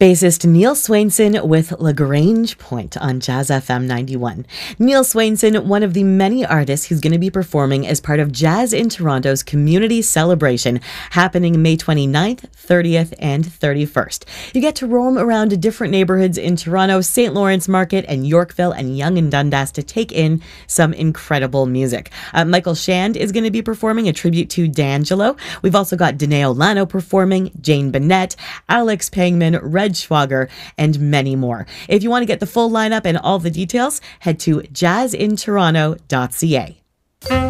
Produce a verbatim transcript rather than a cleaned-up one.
Bassist Neil Swainson with Lagrange Point on Jazz F M ninety-one. Neil Swainson, one of the many artists who's going to be performing as part of Jazz in Toronto's Community Celebration, happening May twenty-ninth, thirtieth, and thirty-first. You get to roam around different neighborhoods in Toronto, Saint Lawrence Market, and Yorkville, and Yonge and Dundas to take in some incredible music. Uh, Michael Shand is going to be performing a tribute to D'Angelo. We've also got Danae Olano performing, Jane Bennett, Alex Pangman, Red Schwager, and many more. If you want to get the full lineup and all the details, head to jazz in toronto dot c a.